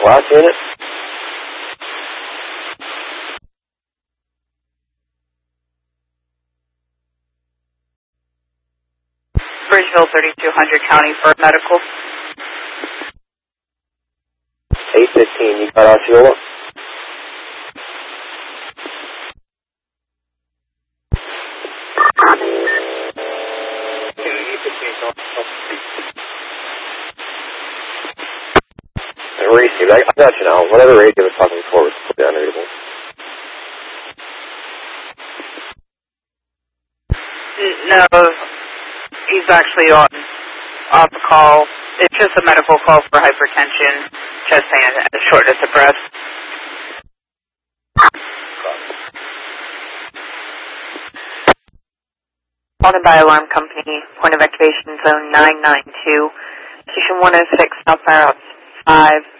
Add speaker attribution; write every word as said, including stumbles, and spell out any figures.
Speaker 1: Last unit.
Speaker 2: Bridgeville thirty-two hundred County for medical.
Speaker 1: eight fifteen, you got Osceola? Receive. I, I got you now. Whatever radio was talking before was completely unreadable.
Speaker 2: No, he's actually on off the call. It's just a medical call for hypertension, chest pain, and shortness of breath. Wanted by Alarm Company, point of activation zone nine nine two, station one oh six, South Route five.